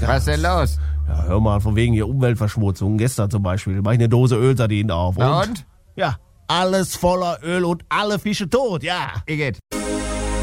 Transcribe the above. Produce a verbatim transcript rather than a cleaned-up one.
Was denn los? Ja, hör mal, von wegen hier Umweltverschmutzung. Gestern zum Beispiel mach ich eine Dose Ölsardinen auf. Na und? Ja, alles voller Öl und alle Fische tot, ja. Igitt.